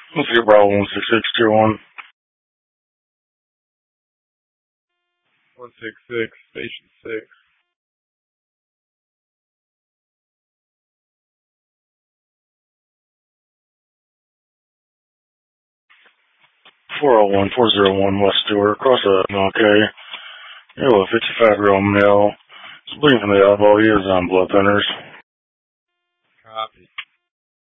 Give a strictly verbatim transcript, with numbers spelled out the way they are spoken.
Let's get Bravo one six six tier one. one six six, station six. four oh one, four oh one West Stewart, across the okay. You have a fifty-five year old male. He's bleeding from the elbow. He is on blood thinners. Copy.